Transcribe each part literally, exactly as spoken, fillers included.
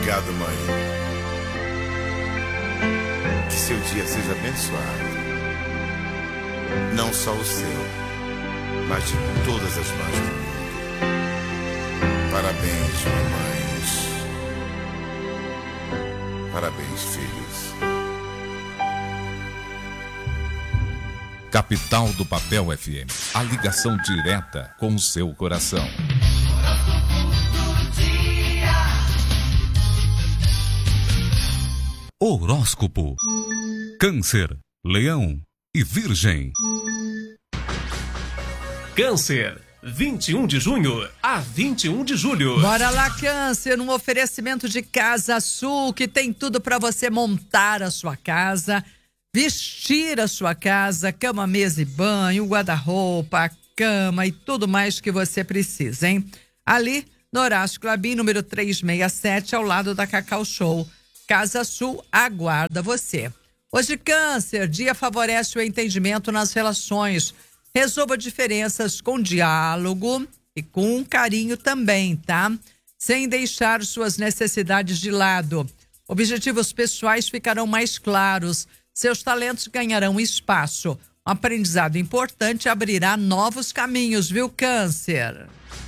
Obrigado, mãe. Que seu dia seja abençoado. Não só o seu, mas de todas as mães do mundo. Parabéns, mamães. Parabéns, filhos. Capital do Papel F M. A ligação direta com o seu coração. Horóscopo. Câncer, Leão e Virgem. Câncer, vinte e um de junho a vinte e um de julho. Bora lá, Câncer, um oferecimento de Casa Sul, que tem tudo para você montar a sua casa, vestir a sua casa, cama, mesa e banho, guarda-roupa, a cama e tudo mais que você precisa, hein? Ali no Horácio Clabin, número trezentos e sessenta e sete, ao lado da Cacau Show. Casa Sul aguarda você. Hoje, Câncer, dia favorece o entendimento nas relações. Resolva diferenças com diálogo e com carinho também, tá? Sem deixar suas necessidades de lado. Objetivos pessoais ficarão mais claros. Seus talentos ganharão espaço. Um aprendizado importante abrirá novos caminhos, viu, Câncer?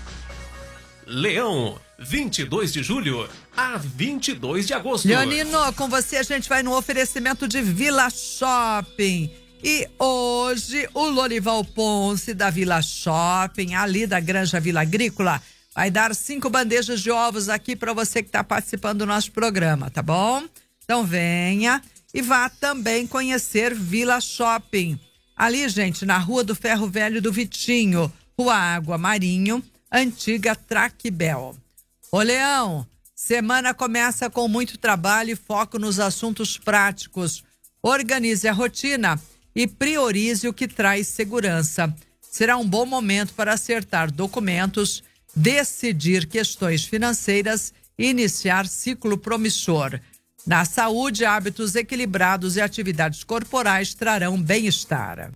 Leão, vinte e dois de julho a vinte e dois de agosto. Leonino, com você a gente vai no oferecimento de Vila Shopping. E hoje o Lorival Ponce da Vila Shopping, ali da Granja Vila Agrícola, vai dar cinco bandejas de ovos aqui para você que está participando do nosso programa, tá bom? Então venha e vá também conhecer Vila Shopping. Ali, gente, na Rua do Ferro Velho do Vitinho, Rua Água Marinho, antiga Traquibel. Ô Leão, semana começa com muito trabalho e foco nos assuntos práticos. Organize a rotina e priorize o que traz segurança. Será um bom momento para acertar documentos, decidir questões financeiras e iniciar ciclo promissor. Na saúde, hábitos equilibrados e atividades corporais trarão bem-estar.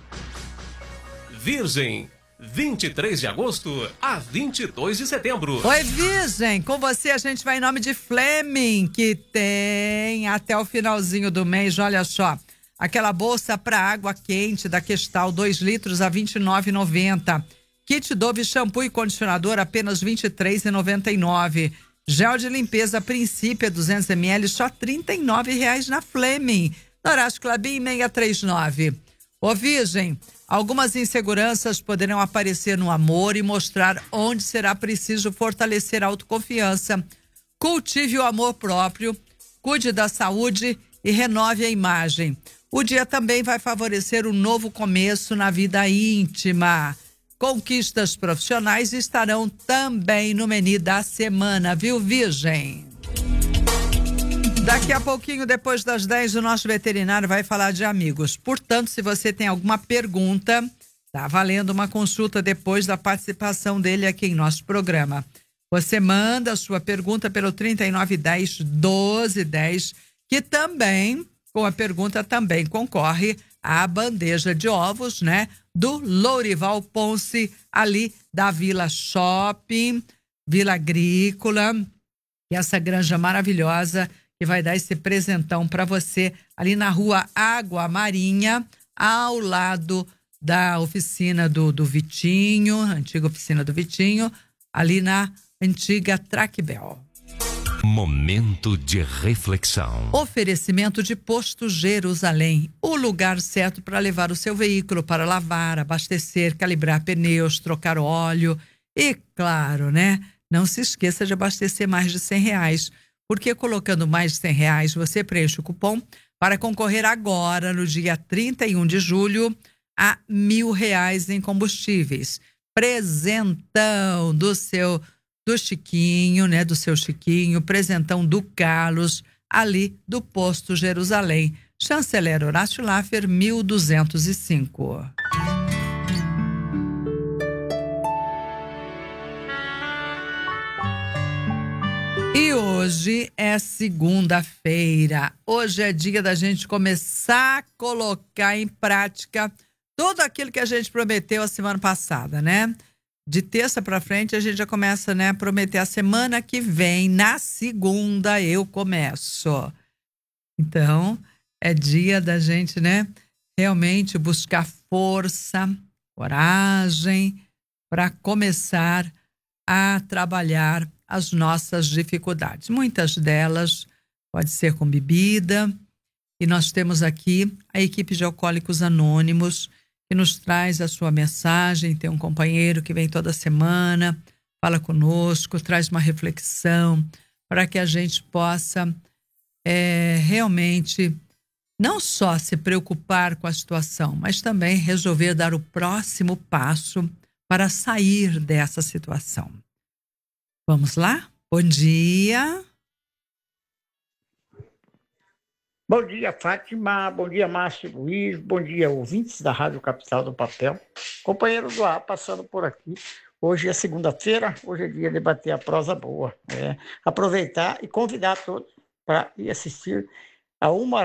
Virgem, vinte e três de agosto a vinte e dois de setembro. Oi, Virgem, com você a gente vai em nome de Fleming, que tem até o finalzinho do mês, olha só, aquela bolsa para água quente da Questal, dois litros a vinte e nove reais e noventa centavos. Kit Dove shampoo e condicionador apenas vinte e três reais e noventa e nove centavos. Gel de limpeza Princípio duzentos mililitros só trinta e nove reais na Fleming. Horácio Clabin seiscentos e trinta e nove. Ô Virgem, algumas inseguranças poderão aparecer no amor e mostrar onde será preciso fortalecer a autoconfiança. Cultive o amor próprio, cuide da saúde e renove a imagem. O dia também vai favorecer um novo começo na vida íntima. Conquistas profissionais estarão também no menu da semana, viu, Virgem? Daqui a pouquinho, depois das dez, o nosso veterinário vai falar de amigos. Portanto, se você tem alguma pergunta, tá valendo uma consulta depois da participação dele aqui em nosso programa. Você manda a sua pergunta pelo trinta e nove dez, doze dez, que também, com a pergunta, também concorre à bandeja de ovos, né? Do Lorival Ponce, ali da Vila Shopping, Vila Agrícola, e essa granja maravilhosa que vai dar esse presentão para você ali na Rua Água Marinha, ao lado da oficina do, do Vitinho, antiga oficina do Vitinho, ali na antiga Traquibel. Momento de reflexão. Oferecimento de Posto Jerusalém, o lugar certo para levar o seu veículo para lavar, abastecer, calibrar pneus, trocar óleo e, claro, né? Não se esqueça de abastecer mais de cem reais, porque colocando mais de cem reais você preenche o cupom para concorrer agora, no dia trinta e um de julho, a mil reais em combustíveis. Presentão do seu do Chiquinho, né? Do seu Chiquinho, presentão do Carlos, ali do Posto Jerusalém. Chanceler Horácio Laffer, mil duzentos e cinco. E hoje é segunda-feira. Hoje é dia da gente começar a colocar em prática tudo aquilo que a gente prometeu a semana passada, né? de terça para frente a gente já começa, né, a prometer a semana que vem, na segunda eu começo. Então, é dia da gente, né, realmente buscar força, coragem para começar a trabalhar as nossas dificuldades. Muitas delas pode ser com bebida, e nós temos aqui a equipe de Alcoólicos Anônimos, que nos traz a sua mensagem. Tem um companheiro que vem toda semana, fala conosco, traz uma reflexão para que a gente possa é, realmente não só se preocupar com a situação, mas também resolver dar o próximo passo para sair dessa situação. Vamos lá? Bom dia. Bom dia, Fátima. Bom dia, Márcio Luiz. Bom dia, ouvintes da Rádio Capital do Papel. Companheiro do ar, passando por aqui. Hoje é segunda-feira, hoje é dia de bater a prosa boa. É, aproveitar e convidar todos para ir assistir a uma